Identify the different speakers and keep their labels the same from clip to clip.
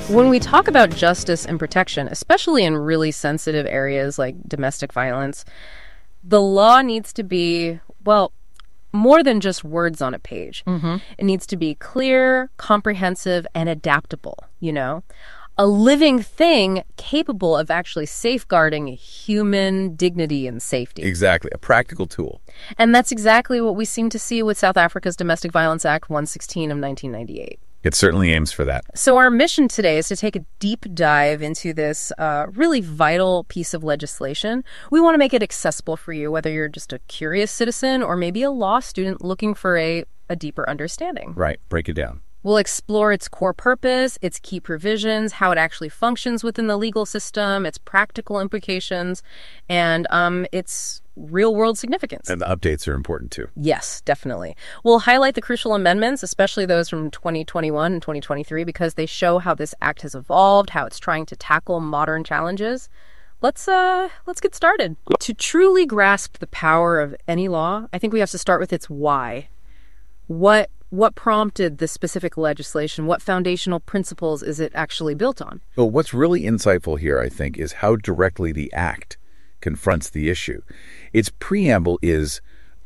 Speaker 1: When we talk about justice and protection, especially in really sensitive areas like domestic violence, the law needs to be, well, more than just words on a page. It needs to be clear, comprehensive, and adaptable, you know? A living thing capable of actually safeguarding human dignity and safety.
Speaker 2: Exactly. A practical tool.
Speaker 1: And that's exactly what we seem to see with South Africa's Domestic Violence Act 116 of 1998.
Speaker 2: It certainly aims for that.
Speaker 1: So our mission today is to take a deep dive into this really vital piece of legislation. We want to make it accessible for you, whether you're just a curious citizen or maybe a law student looking for a deeper understanding.
Speaker 2: Right. Break it down.
Speaker 1: We'll explore its core purpose, its key provisions, how it actually functions within the legal system, its practical implications, and its real-world significance.
Speaker 2: And the updates are important, too.
Speaker 1: Yes, definitely. We'll highlight the crucial amendments, especially those from 2021 and 2023, because they show how this act has evolved, how it's trying to tackle modern challenges. Let's get started. To truly grasp the power of any law, I think we have to start with its why. What prompted this specific legislation? What foundational principles is it actually built on?
Speaker 2: Well, what's really insightful here, I think, is how directly the Act confronts the issue. Its preamble is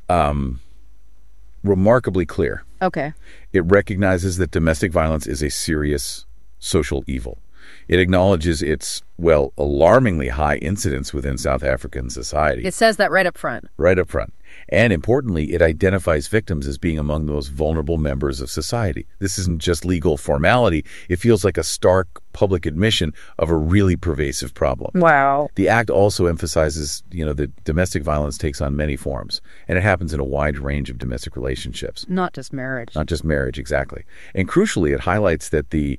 Speaker 2: remarkably clear.
Speaker 1: Okay.
Speaker 2: It recognizes that domestic violence is a serious social evil. It acknowledges its, well, alarmingly high incidence within South African society.
Speaker 1: It says that right up front.
Speaker 2: Right up front. And importantly, it identifies victims as being among the most vulnerable members of society. This isn't just legal formality. It feels like a stark public admission of a really pervasive problem.
Speaker 1: Wow.
Speaker 2: The Act also emphasizes, that domestic violence takes on many forms, and it happens in a wide range of domestic relationships.
Speaker 1: Not just marriage.
Speaker 2: Not just marriage, exactly. And crucially, it highlights that the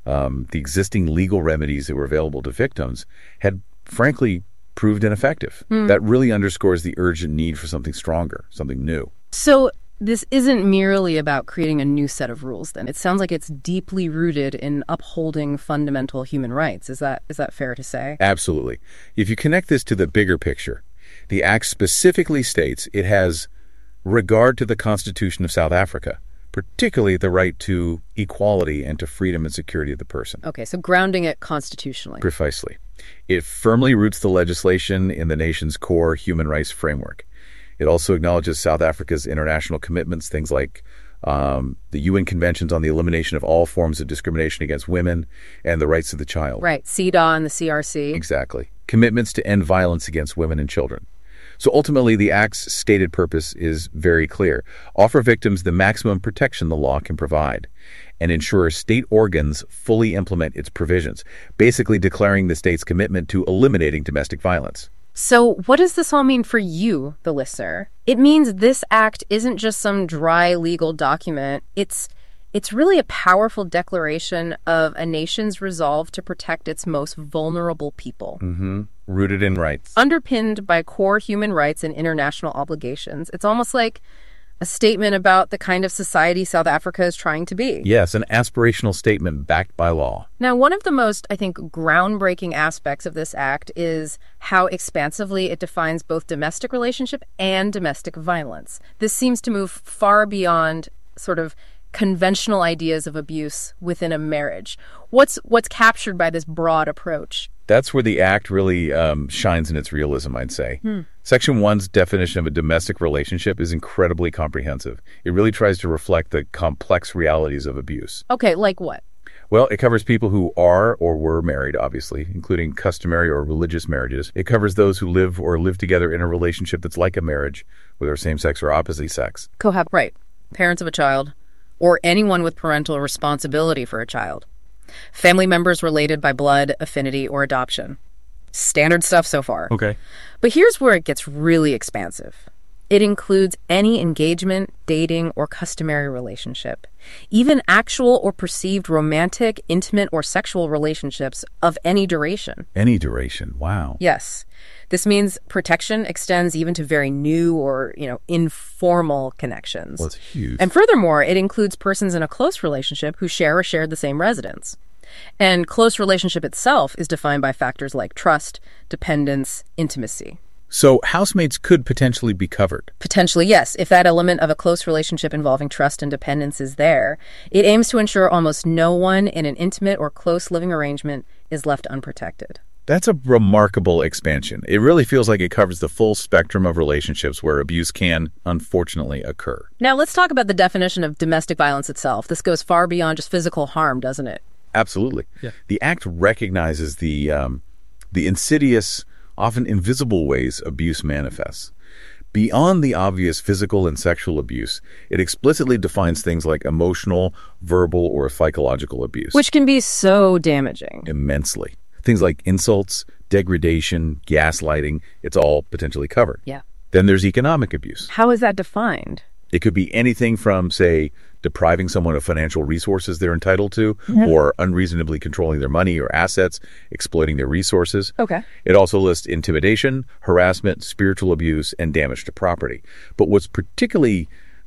Speaker 2: existing legal remedies that were available to victims had, frankly, proved ineffective. That really underscores the urgent need for something stronger, something new.
Speaker 1: So this isn't merely about creating a new set of rules, then. It sounds like it's deeply rooted in upholding fundamental human rights. Is that fair to say?
Speaker 2: Absolutely. If you connect this to the bigger picture, the Act specifically states it has regard to the Constitution of South Africa, particularly the right to equality and to freedom and security of the person.
Speaker 1: Okay, so grounding it constitutionally.
Speaker 2: Precisely. It firmly roots the legislation in the nation's core human rights framework. It also acknowledges South Africa's international commitments, things like the UN Conventions on the Elimination of All Forms of Discrimination Against Women and the Rights of the Child.
Speaker 1: Right, CEDAW and the CRC.
Speaker 2: Exactly. Commitments to end violence against women and children. So ultimately, the Act's stated purpose is very clear. Offer victims the maximum protection the law can provide and ensure state organs fully implement its provisions, basically declaring the state's commitment to eliminating domestic violence.
Speaker 1: So what does this all mean for you, the listener? It means this act isn't just some dry legal document. It's really a powerful declaration of a nation's resolve to protect its most vulnerable people.
Speaker 2: Rooted in rights.
Speaker 1: Underpinned by core human rights and international obligations. It's almost like a statement about the kind of society South Africa is trying to be.
Speaker 2: Yes, an aspirational statement backed by law.
Speaker 1: Now, one of the most, I think, groundbreaking aspects of this act is how expansively it defines both domestic relationship and domestic violence. This seems to move far beyond sort of conventional ideas of abuse within a marriage. What's captured by this broad approach?
Speaker 2: That's where the Act really shines in its realism, I'd say. Section 1's definition of a domestic relationship is incredibly comprehensive. It really tries to reflect the complex realities of abuse.
Speaker 1: Okay, like what?
Speaker 2: Well, it covers people who are or were married, obviously, including customary or religious marriages. It covers those who live or live together in a relationship that's like a marriage, whether same-sex or opposite sex.
Speaker 1: Right. Parents of a child, or anyone with parental responsibility for a child. Family members related by blood, affinity, or adoption. Standard stuff so far.
Speaker 2: Okay.
Speaker 1: But here's where it gets really expansive. It includes any engagement, dating, or customary relationship, even actual or perceived romantic, intimate, or sexual relationships of any duration.
Speaker 2: Any duration, wow.
Speaker 1: Yes. This means protection extends even to very new or, informal connections.
Speaker 2: Well, it's huge.
Speaker 1: And furthermore, it includes persons in a close relationship who share or shared the same residence. And close relationship itself is defined by factors like trust, dependence, intimacy.
Speaker 2: So housemates could potentially be covered.
Speaker 1: Potentially, yes, if that element of a close relationship involving trust and dependence is there. It aims to ensure almost no one in an intimate or close living arrangement is left unprotected.
Speaker 2: That's a remarkable expansion. It really feels like it covers the full spectrum of relationships where abuse can, unfortunately, occur.
Speaker 1: Now, let's talk about the definition of domestic violence itself. This goes far beyond just physical harm, doesn't it?
Speaker 2: Absolutely. Yeah. The act recognizes the insidious, often invisible ways abuse manifests. Beyond the obvious physical and sexual abuse, it explicitly defines things like emotional, verbal, or psychological abuse.
Speaker 1: Which can be so damaging.
Speaker 2: Immensely. Things like insults, degradation, gaslighting, it's all potentially covered.
Speaker 1: Yeah.
Speaker 2: Then there's economic abuse.
Speaker 1: How is that defined?
Speaker 2: It could be anything from, say, depriving someone of financial resources they're entitled to, or unreasonably controlling their money or assets, exploiting their resources.
Speaker 1: Okay.
Speaker 2: It also lists intimidation, harassment, spiritual abuse, and damage to property. But what's particularly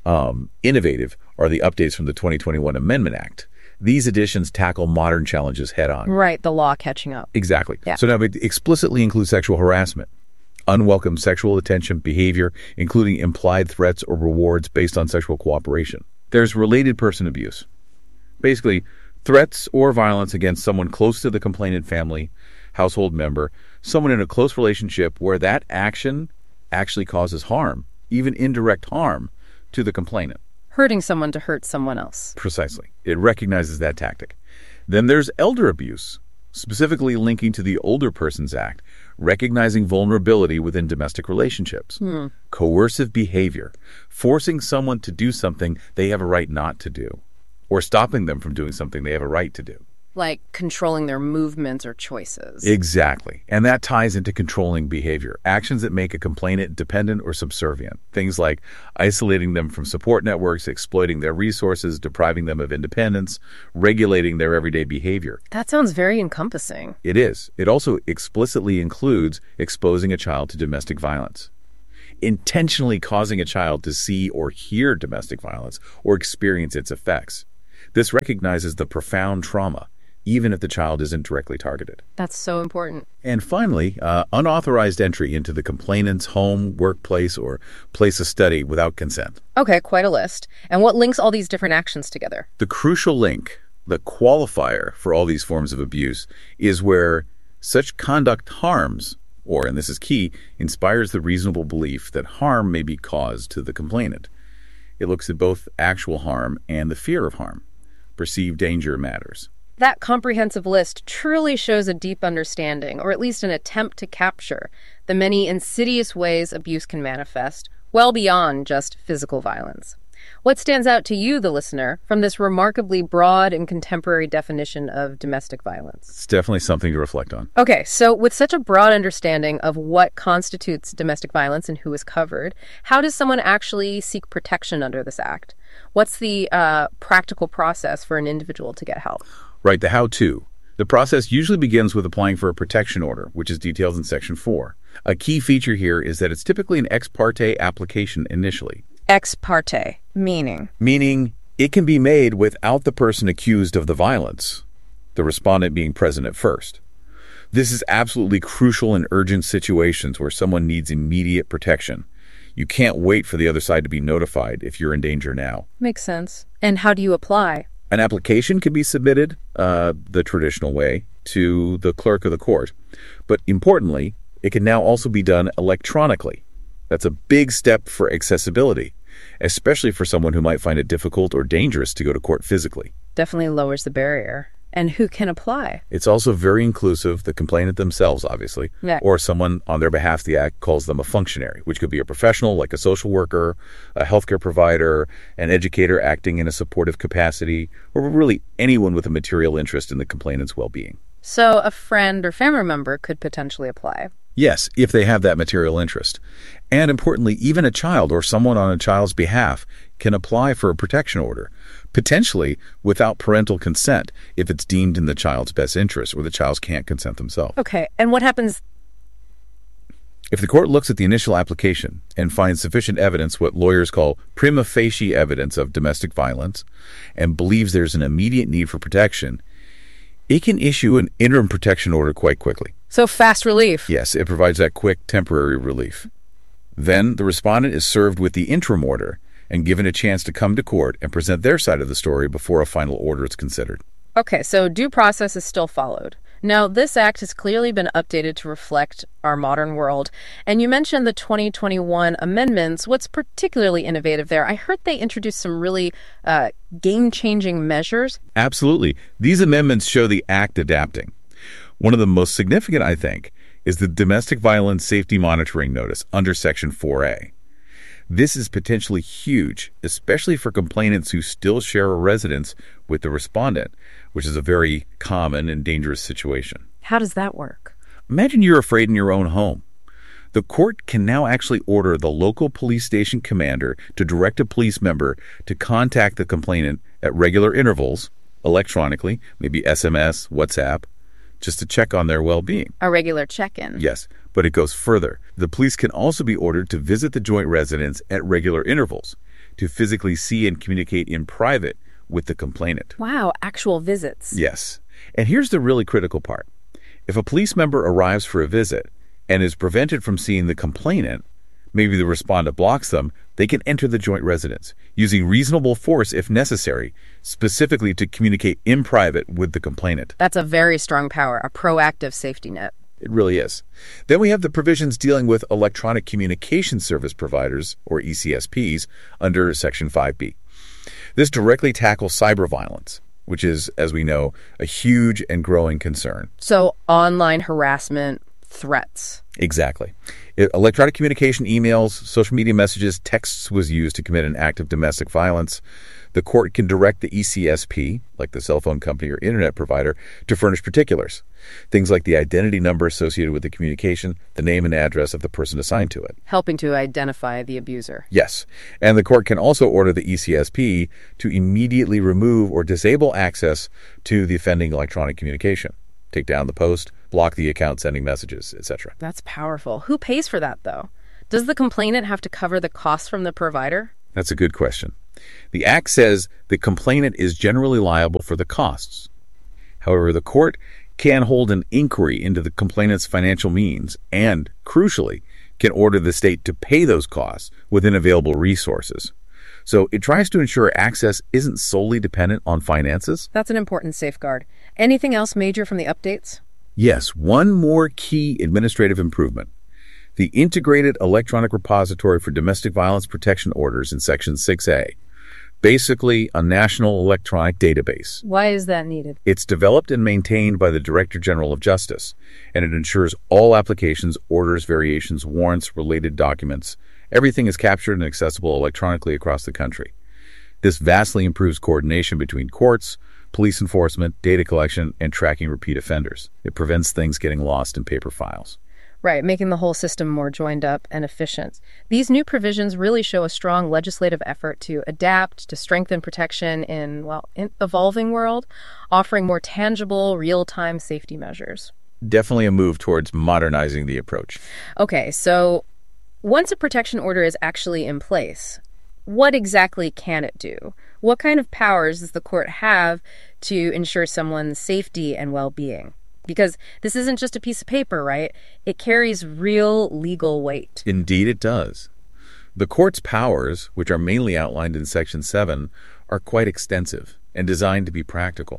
Speaker 2: innovative are the updates from the 2021 Amendment Act. These additions tackle modern challenges head-on.
Speaker 1: Right, the law catching up.
Speaker 2: Exactly.
Speaker 1: Yeah.
Speaker 2: So now it explicitly includes sexual harassment, unwelcome sexual attention, behavior, including implied threats or rewards based on sexual cooperation. There's related person abuse. Basically, threats or violence against someone close to the complainant family, household member, someone in a close relationship where that action actually causes harm, even indirect harm, to the complainant.
Speaker 1: Hurting someone to hurt someone else.
Speaker 2: Precisely. It recognizes that tactic. Then there's elder abuse, specifically linking to the Older Persons Act, recognizing vulnerability within domestic relationships. Coercive behavior, forcing someone to do something they have a right not to do, or stopping them from doing something they have a right to do.
Speaker 1: Like controlling their movements or choices.
Speaker 2: Exactly. And that ties into controlling behavior, actions that make a complainant dependent or subservient. Things like isolating them from support networks, exploiting their resources, depriving them of independence, regulating their everyday behavior.
Speaker 1: That sounds very encompassing.
Speaker 2: It is. It also explicitly includes exposing a child to domestic violence, intentionally causing a child to see or hear domestic violence or experience its effects. This recognizes the profound trauma, even if the child isn't directly targeted.
Speaker 1: That's so important.
Speaker 2: And finally, unauthorized entry into the complainant's home, workplace, or place of study without consent.
Speaker 1: Okay, quite a list. And what links all these different actions together?
Speaker 2: The crucial link, the qualifier for all these forms of abuse, is where such conduct harms, or, and this is key, inspires the reasonable belief that harm may be caused to the complainant. It looks at both actual harm and the fear of harm. Perceived danger matters.
Speaker 1: That comprehensive list truly shows a deep understanding, or at least an attempt to capture, the many insidious ways abuse can manifest, well beyond just physical violence. What stands out to you, the listener, from this remarkably broad and contemporary definition of domestic violence?
Speaker 2: It's definitely something to reflect on.
Speaker 1: Okay, so with such a broad understanding of what constitutes domestic violence and who is covered, how does someone actually seek protection under this act? What's the practical process for an individual to get help?
Speaker 2: Right, the how-to. The process usually begins with applying for a protection order, which is detailed in Section 4. A key feature here is that it's typically an ex parte application initially.
Speaker 1: Ex parte, meaning?
Speaker 2: Meaning it can be made without the person accused of the violence, the respondent being present at first. This is absolutely crucial in urgent situations where someone needs immediate protection. You can't wait for the other side to be notified if you're in danger now.
Speaker 1: Makes sense. And how do you apply?
Speaker 2: An application can be submitted the traditional way to the clerk of the court. But importantly, it can now also be done electronically. That's a big step for accessibility, especially for someone who might find it difficult or dangerous to go to court physically.
Speaker 1: Definitely lowers the barrier. And who can apply?
Speaker 2: It's also very inclusive, the complainant themselves, obviously, or someone on their behalf. The Act calls them a functionary, which could be a professional like a social worker, a healthcare provider, an educator acting in a supportive capacity, or really anyone with a material interest in the complainant's well-being.
Speaker 1: So a friend or family member could potentially apply.
Speaker 2: Yes, if they have that material interest. And importantly, even a child or someone on a child's behalf can apply for a protection order, potentially without parental consent if it's deemed in the child's best interest or the child can't consent themselves.
Speaker 1: Okay, and what happens?
Speaker 2: If the court looks at the initial application and finds sufficient evidence, what lawyers call prima facie evidence of domestic violence, and believes there's an immediate need for protection, it can issue an interim protection order quite quickly.
Speaker 1: So fast relief.
Speaker 2: Yes, it provides that quick, temporary relief. Then the respondent is served with the interim order and given a chance to come to court and present their side of the story before a final order is considered.
Speaker 1: Okay, so due process is still followed. Now, this act has clearly been updated to reflect our modern world. And you mentioned the 2021 amendments. What's particularly innovative there? I heard they introduced some really game-changing measures.
Speaker 2: Absolutely. These amendments show the act adapting. One of the most significant, I think, is the Domestic Violence Safety Monitoring Notice under Section 4A. This is potentially huge, especially for complainants who still share a residence with the respondent, which is a very common and dangerous situation.
Speaker 1: How does that work?
Speaker 2: Imagine you're afraid in your own home. The court can now actually order the local police station commander to direct a police member to contact the complainant at regular intervals, electronically, maybe SMS, WhatsApp, just to check on their well-being.
Speaker 1: A regular check-in.
Speaker 2: Yes, but it goes further. The police can also be ordered to visit the joint residence at regular intervals, to physically see and communicate in private with the complainant.
Speaker 1: Wow, actual visits.
Speaker 2: Yes. And here's the really critical part. If a police member arrives for a visit and is prevented from seeing the complainant, maybe the respondent blocks them, they can enter the joint residence using reasonable force if necessary, specifically to communicate in private with the complainant.
Speaker 1: That's a very strong power, a proactive safety net.
Speaker 2: It really is. Then we have the provisions dealing with electronic communication service providers, or ECSPs, under Section 5B. This directly tackles cyber violence, which is, as we know, a huge and growing concern.
Speaker 1: So online harassment, threats.
Speaker 2: Exactly. Electronic communication, emails, social media messages, texts was used to commit an act of domestic violence. The court can direct the ECSP, like the cell phone company or internet provider, to furnish particulars. Things like the identity number associated with the communication, the name and address of the person assigned to it.
Speaker 1: Helping to identify the abuser.
Speaker 2: Yes. And the court can also order the ECSP to immediately remove or disable access to the offending electronic communication. Take down the post, block the account sending messages, etc.
Speaker 1: That's powerful. Who pays for that, though? Does the complainant have to cover the costs from the provider?
Speaker 2: That's a good question. The Act says the complainant is generally liable for the costs. However, the court can hold an inquiry into the complainant's financial means and, crucially, can order the state to pay those costs within available resources. So it tries to ensure access isn't solely dependent on finances.
Speaker 1: That's an important safeguard. Anything else major from the updates?
Speaker 2: Yes, one more key administrative improvement. The Integrated Electronic Repository for Domestic Violence Protection Orders in Section 6A. Basically, a national electronic database.
Speaker 1: Why is that needed?
Speaker 2: It's developed and maintained by the Director General of Justice, and it ensures all applications, orders, variations, warrants, related documents, everything is captured and accessible electronically across the country. This vastly improves coordination between courts, police enforcement, data collection, and tracking repeat offenders. It prevents things getting lost in paper files.
Speaker 1: Right, making the whole system more joined up and efficient. These new provisions really show a strong legislative effort to adapt, to strengthen protection in an evolving world, offering more tangible, real-time safety measures.
Speaker 2: Definitely a move towards modernizing the approach.
Speaker 1: Okay, so once a protection order is actually in place, what exactly can it do? What kind of powers does the court have to ensure someone's safety and well-being? Because this isn't just a piece of paper, right? It carries real legal weight.
Speaker 2: Indeed it does. The court's powers, which are mainly outlined in Section 7, are quite extensive and designed to be practical.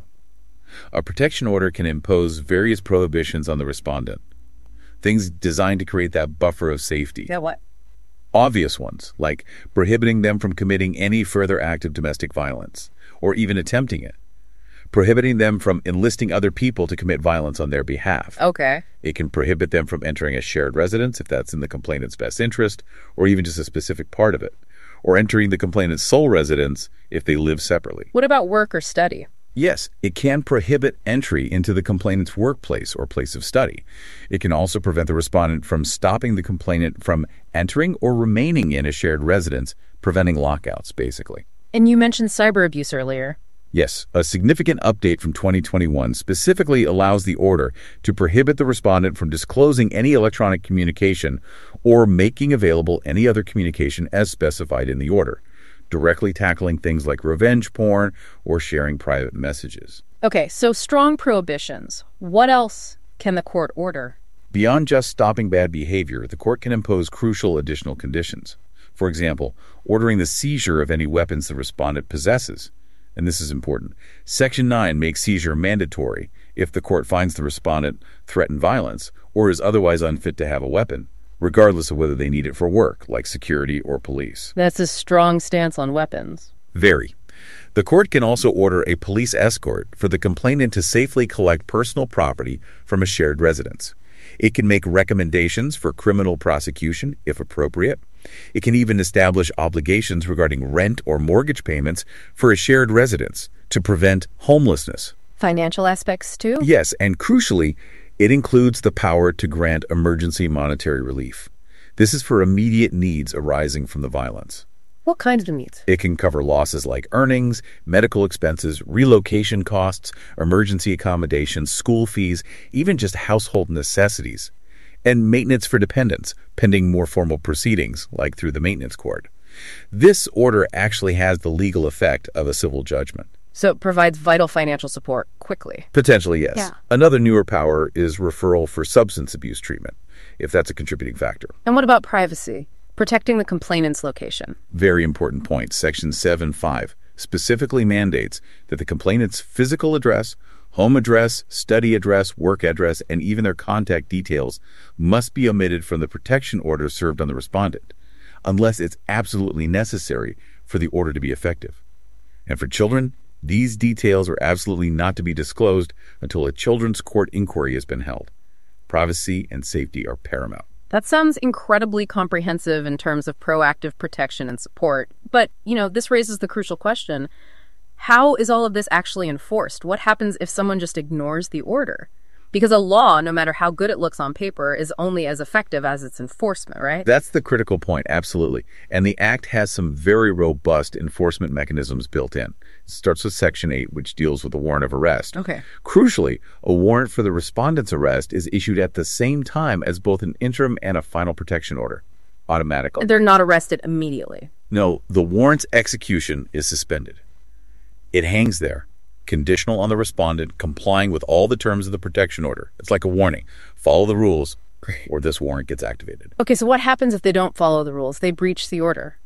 Speaker 2: A protection order can impose various prohibitions on the respondent. Things designed to create that buffer of safety.
Speaker 1: Yeah, what?
Speaker 2: Obvious ones, like prohibiting them from committing any further act of domestic violence, or even attempting it. Prohibiting them from enlisting other people to commit violence on their behalf.
Speaker 1: Okay.
Speaker 2: It can prohibit them from entering a shared residence if that's in the complainant's best interest, or even just a specific part of it, or entering the complainant's sole residence if they live separately.
Speaker 1: What about work or study?
Speaker 2: Yes, it can prohibit entry into the complainant's workplace or place of study. It can also prevent the respondent from stopping the complainant from entering or remaining in a shared residence, preventing lockouts, basically.
Speaker 1: And you mentioned cyber abuse earlier.
Speaker 2: Yes, a significant update from 2021 specifically allows the order to prohibit the respondent from disclosing any electronic communication or making available any other communication as specified in the order, directly tackling things like revenge porn or sharing private messages.
Speaker 1: Okay, so strong prohibitions. What else can the court order?
Speaker 2: Beyond just stopping bad behavior, the court can impose crucial additional conditions. For example, ordering the seizure of any weapons the respondent possesses. And this is important. Section 9 makes seizure mandatory if the court finds the respondent threatened violence or is otherwise unfit to have a weapon, regardless of whether they need it for work, like security or police.
Speaker 1: That's a strong stance on weapons.
Speaker 2: Very. The court can also order a police escort for the complainant to safely collect personal property from a shared residence. It can make recommendations for criminal prosecution, if appropriate. It can even establish obligations regarding rent or mortgage payments for a shared residence to prevent homelessness.
Speaker 1: Financial aspects, too?
Speaker 2: Yes, and crucially, it includes the power to grant emergency monetary relief. This is for immediate needs arising from the violence.
Speaker 1: What kinds of needs?
Speaker 2: It can cover losses like earnings, medical expenses, relocation costs, emergency accommodations, school fees, even just household necessities, and maintenance for dependents, pending more formal proceedings, like through the maintenance court. This order actually has the legal effect of a civil judgment.
Speaker 1: So it provides vital financial support quickly.
Speaker 2: Potentially, yes.
Speaker 1: Yeah.
Speaker 2: Another newer power is referral for substance abuse treatment, if that's a contributing factor.
Speaker 1: And what about privacy? Protecting the complainant's location.
Speaker 2: Very important point. Section 7.5 specifically mandates that the complainant's physical address, home address, study address, work address, and even their contact details must be omitted from the protection order served on the respondent, unless it's absolutely necessary for the order to be effective. And for children, these details are absolutely not to be disclosed until a children's court inquiry has been held. Privacy and safety are paramount.
Speaker 1: That sounds incredibly comprehensive in terms of proactive protection and support. But, this raises the crucial question. How is all of this actually enforced? What happens if someone just ignores the order? Because a law, no matter how good it looks on paper, is only as effective as its enforcement, right?
Speaker 2: That's the critical point, absolutely. And the Act has some very robust enforcement mechanisms built in. It starts with Section 8, which deals with a warrant of arrest.
Speaker 1: Okay.
Speaker 2: Crucially, a warrant for the respondent's arrest is issued at the same time as both an interim and a final protection order, automatically.
Speaker 1: They're not arrested immediately.
Speaker 2: No, the warrant's execution is suspended. It hangs there, conditional on the respondent complying with all the terms of the protection order. It's like a warning. Follow the rules, or this warrant gets activated.
Speaker 1: Okay, so what happens if they don't follow the rules? They breach the order.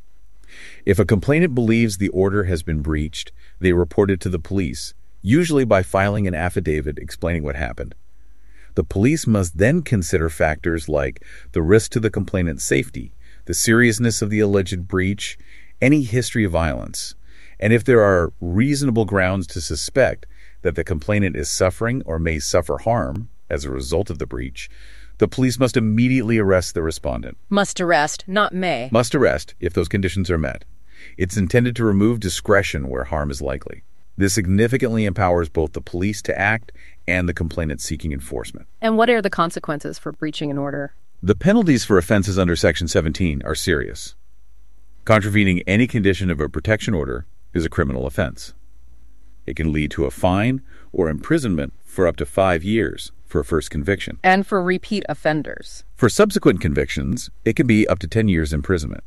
Speaker 2: If a complainant believes the order has been breached, they report it to the police, usually by filing an affidavit explaining what happened. The police must then consider factors like the risk to the complainant's safety, the seriousness of the alleged breach, any history of violence, and if there are reasonable grounds to suspect that the complainant is suffering or may suffer harm as a result of the breach, the police must immediately arrest the respondent.
Speaker 1: Must arrest, not may.
Speaker 2: Must arrest if those conditions are met. It's intended to remove discretion where harm is likely. This significantly empowers both the police to act and the complainant seeking enforcement.
Speaker 1: And what are the consequences for breaching an order?
Speaker 2: The penalties for offenses under Section 17 are serious. Contravening any condition of a protection order is a criminal offense. It can lead to a fine or imprisonment for up to 5 years for a first conviction.
Speaker 1: And for repeat offenders.
Speaker 2: For subsequent convictions, it can be up to 10 years imprisonment.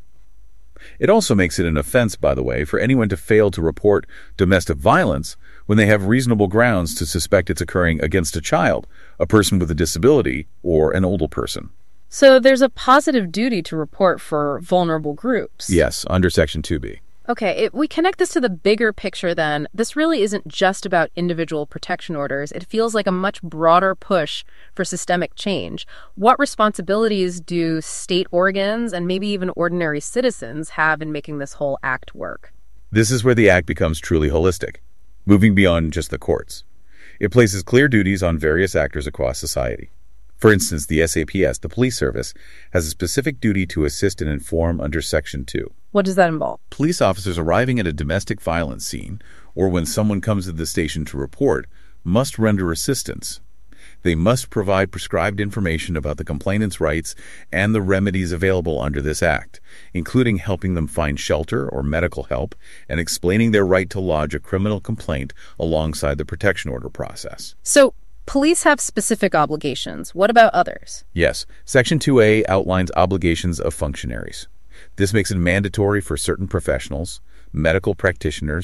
Speaker 2: It also makes it an offense, by the way, for anyone to fail to report domestic violence when they have reasonable grounds to suspect it's occurring against a child, a person with a disability, or an older person.
Speaker 1: So there's a positive duty to report for vulnerable groups.
Speaker 2: Yes, under Section 2B.
Speaker 1: Okay, if we connect this to the bigger picture then, this really isn't just about individual protection orders. It feels like a much broader push for systemic change. What responsibilities do state organs and maybe even ordinary citizens have in making this whole act work?
Speaker 2: This is where the act becomes truly holistic, moving beyond just the courts. It places clear duties on various actors across society. For instance, the SAPS, the police service, has a specific duty to assist and inform under Section 2.
Speaker 1: What does that involve?
Speaker 2: Police officers arriving at a domestic violence scene, or when someone comes to the station to report, must render assistance. They must provide prescribed information about the complainant's rights and the remedies available under this act, including helping them find shelter or medical help and explaining their right to lodge a criminal complaint alongside the protection order process.
Speaker 1: So, police have specific obligations. What about others?
Speaker 2: Yes, Section 2A outlines obligations of functionaries. This makes it mandatory for certain professionals, medical practitioners,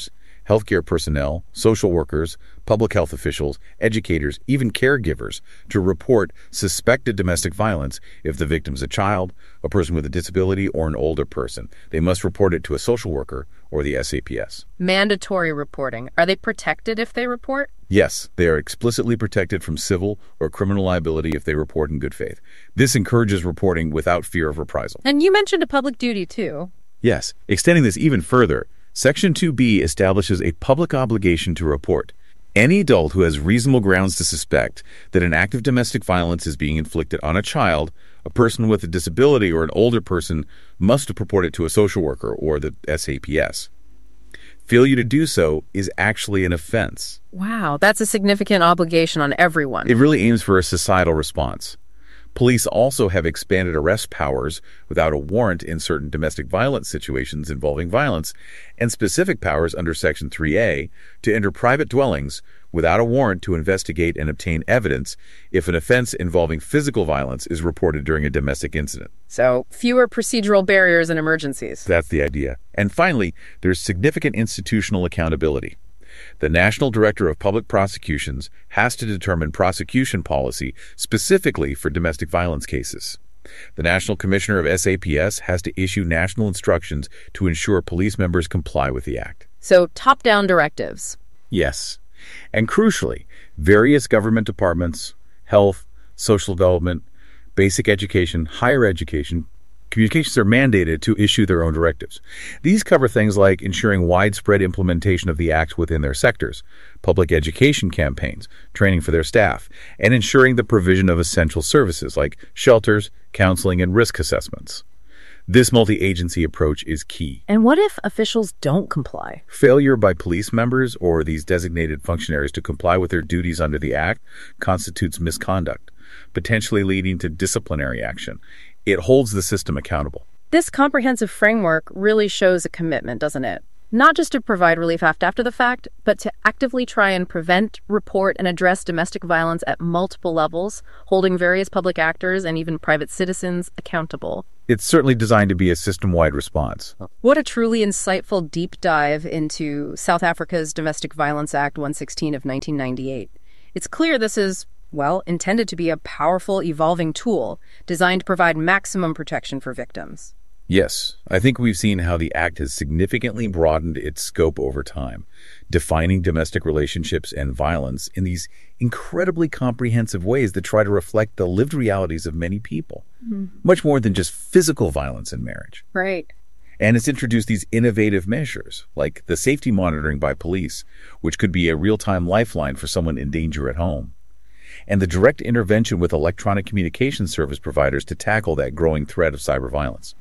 Speaker 2: healthcare personnel, social workers, public health officials, educators, even caregivers to report suspected domestic violence if the victim's a child, a person with a disability, or an older person. They must report it to a social worker or the SAPS.
Speaker 1: Mandatory reporting. Are they protected if they report?
Speaker 2: Yes, they are explicitly protected from civil or criminal liability if they report in good faith. This encourages reporting without fear of reprisal.
Speaker 1: And you mentioned a public duty, too.
Speaker 2: Yes, extending this even further, Section 2B establishes a public obligation to report. Any adult who has reasonable grounds to suspect that an act of domestic violence is being inflicted on a child, a person with a disability, or an older person must report it to a social worker or the SAPS. Failure to do so is actually an offense.
Speaker 1: Wow, that's a significant obligation on everyone.
Speaker 2: It really aims for a societal response. Police also have expanded arrest powers without a warrant in certain domestic violence situations involving violence, and specific powers under Section 3A to enter private dwellings without a warrant to investigate and obtain evidence if an offense involving physical violence is reported during a domestic incident.
Speaker 1: So, fewer procedural barriers in emergencies.
Speaker 2: That's the idea. And finally, there's significant institutional accountability. The National Director of Public Prosecutions has to determine prosecution policy specifically for domestic violence cases. The National Commissioner of SAPS has to issue national instructions to ensure police members comply with the act.
Speaker 1: So, top-down directives.
Speaker 2: Yes. And crucially, various government departments, health, social development, basic education, higher education, communications are mandated to issue their own directives. These cover things like ensuring widespread implementation of the Act within their sectors, public education campaigns, training for their staff, and ensuring the provision of essential services like shelters, counseling, and risk assessments. This multi-agency approach is key.
Speaker 1: And what if officials don't comply?
Speaker 2: Failure by police members or these designated functionaries to comply with their duties under the Act constitutes misconduct, potentially leading to disciplinary action. It holds the system accountable.
Speaker 1: This comprehensive framework really shows a commitment, doesn't it? Not just to provide relief after the fact, but to actively try and prevent, report, and address domestic violence at multiple levels, holding various public actors and even private citizens accountable.
Speaker 2: It's certainly designed to be a system-wide response.
Speaker 1: What a truly insightful deep dive into South Africa's Domestic Violence Act 116 of 1998. It's clear this is, well, intended to be a powerful, evolving tool designed to provide maximum protection for victims.
Speaker 2: Yes, I think we've seen how the Act has significantly broadened its scope over time, defining domestic relationships and violence in these incredibly comprehensive ways that try to reflect the lived realities of many people, much more than just physical violence in marriage.
Speaker 1: Right.
Speaker 2: And it's introduced these innovative measures, like the safety monitoring by police, which could be a real-time lifeline for someone in danger at home, and the direct intervention with electronic communication service providers to tackle that growing threat of cyber violence.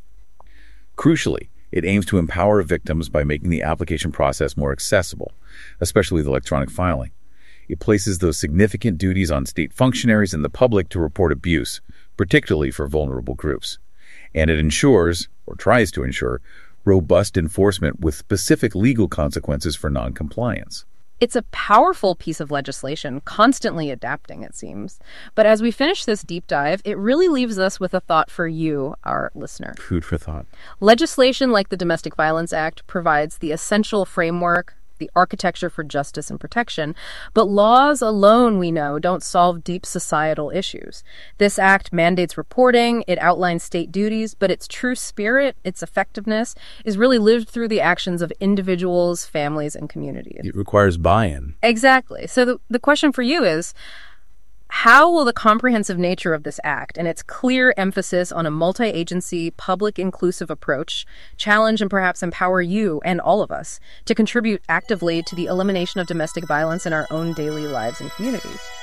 Speaker 2: Crucially, it aims to empower victims by making the application process more accessible, especially with electronic filing. It places those significant duties on state functionaries and the public to report abuse, particularly for vulnerable groups. And it ensures, or tries to ensure, robust enforcement with specific legal consequences for noncompliance.
Speaker 1: It's a powerful piece of legislation, constantly adapting, it seems. But as we finish this deep dive, it really leaves us with a thought for you, our listener.
Speaker 2: Food for thought.
Speaker 1: Legislation like the Domestic Violence Act provides the essential framework, the architecture for justice and protection, but laws alone, we know, don't solve deep societal issues. This act mandates reporting, it outlines state duties, but its true spirit, its effectiveness, is really lived through the actions of individuals, families, and communities.
Speaker 2: It requires buy-in.
Speaker 1: Exactly. So the question for you is, how will the comprehensive nature of this act and its clear emphasis on a multi-agency, public inclusive approach challenge and perhaps empower you and all of us to contribute actively to the elimination of domestic violence in our own daily lives and communities?